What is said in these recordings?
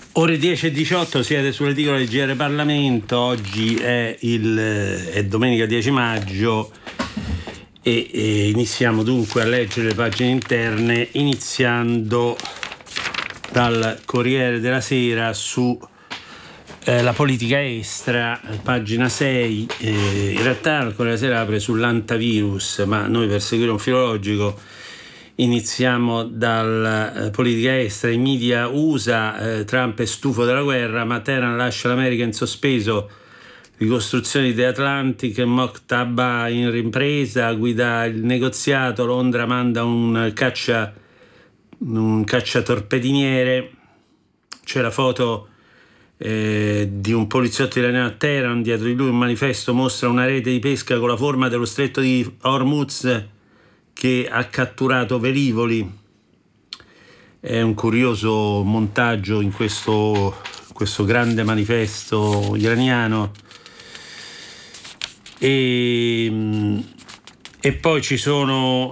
Ore 10:18, siete sull'edicola di GR Parlamento. Oggi è domenica 10 maggio e iniziamo dunque a leggere le pagine interne, iniziando dal Corriere della Sera su la politica estera, pagina 6. In realtà il Corriere della Sera apre sull'antivirus, ma noi, per seguire un filologico, iniziamo dalla politica estera. I media USA, Trump è stufo della guerra, ma Teheran lascia l'America in sospeso, ricostruzione di The Atlantic, Mokhtaba in ripresa, guida il negoziato, Londra manda un cacciatorpediniere. C'è la foto di un poliziotto iraniano a Teheran, dietro di lui un manifesto mostra una rete di pesca con la forma dello stretto di Hormuz che ha catturato velivoli. È un curioso montaggio in questo grande manifesto iraniano. E poi ci sono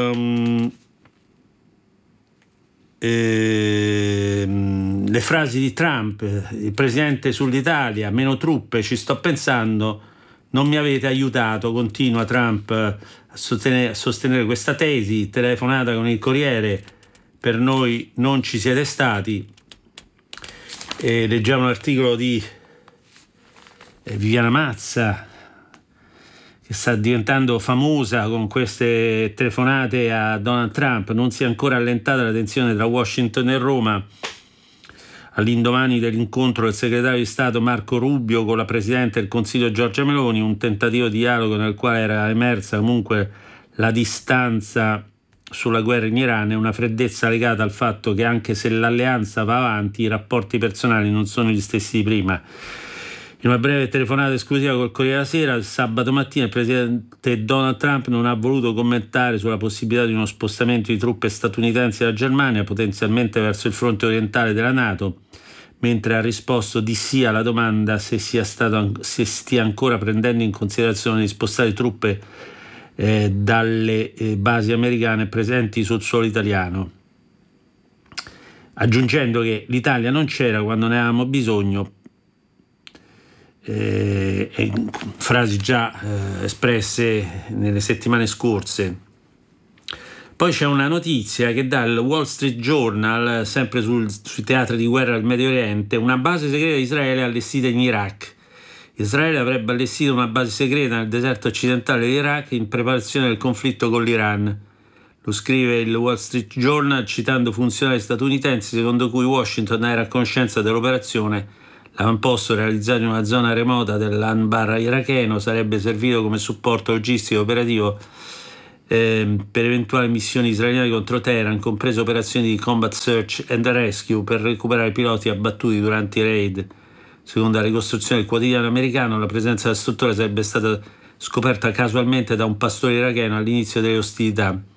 le frasi di Trump, il presidente sull'Italia: meno truppe, ci sto pensando, non mi avete aiutato, continua Trump a sostenere questa tesi. Telefonata con il Corriere: per noi non ci siete stati. Leggiamo l'articolo di Viviana Mazza, che sta diventando famosa con queste telefonate a Donald Trump. Non si è ancora allentata la tensione tra Washington e Roma all'indomani dell'incontro del segretario di Stato Marco Rubio con la Presidente del Consiglio Giorgia Meloni, un tentativo di dialogo nel quale era emersa comunque la distanza sulla guerra in Iran e una freddezza legata al fatto che, anche se l'alleanza va avanti, i rapporti personali non sono gli stessi di prima. In una breve telefonata esclusiva col Corriere della Sera, il sabato mattina, il presidente Donald Trump non ha voluto commentare sulla possibilità di uno spostamento di truppe statunitensi dalla Germania, potenzialmente verso il fronte orientale della NATO, mentre ha risposto di sì alla domanda se stia ancora prendendo in considerazione di spostare truppe dalle basi americane presenti sul suolo italiano, aggiungendo che l'Italia non c'era quando ne avevamo bisogno. Frasi già espresse nelle settimane scorse. Poi c'è una notizia che dà il Wall Street Journal, sempre sui teatri di guerra del Medio Oriente: una base segreta di Israele allestita in Iraq. Israele avrebbe allestito una base segreta nel deserto occidentale dell'Iraq in preparazione del conflitto con l'Iran. Lo scrive il Wall Street Journal citando funzionari statunitensi secondo cui Washington era a conoscenza dell'operazione. L'avamposto, realizzato in una zona remota dell'Anbar iracheno, sarebbe servito come supporto logistico e operativo per eventuali missioni israeliane contro Teheran, comprese operazioni di combat search and rescue per recuperare piloti abbattuti durante i raid. Secondo la ricostruzione del quotidiano americano, la presenza della struttura sarebbe stata scoperta casualmente da un pastore iracheno all'inizio delle ostilità.